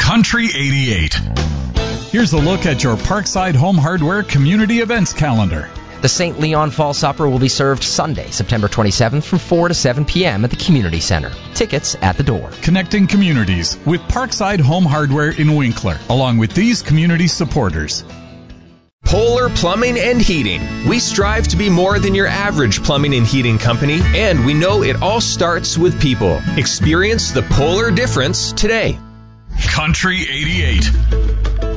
Country 88. Here's a look at your Parkside Home Hardware community events calendar. The St. Leon Fall Supper will be served Sunday, September 27th from 4 to 7 p.m. at the Community Center. Tickets at the door. Connecting communities with Parkside Home Hardware in Winkler, along with these community supporters. Polar Plumbing and Heating. We strive to be more than your average plumbing and heating company, and we know it all starts with people. Experience the Polar difference today. Country 88.